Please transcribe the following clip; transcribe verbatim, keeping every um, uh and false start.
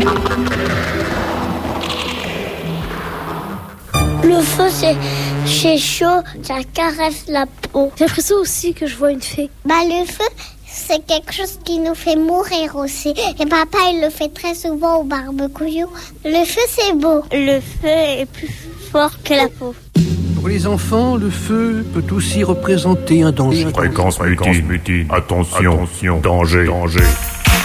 Le feu, c'est, c'est chaud, ça caresse la peau. J'ai l'impression aussi que je vois une fée. Bah, le feu, c'est quelque chose qui nous fait mourir aussi. Et papa, il le fait très souvent au barbecue. Le feu, c'est beau. Le feu est plus fort que la peau. Pour les enfants, le feu peut aussi représenter un danger. Fréquence mutine. Attention, attention, danger, danger.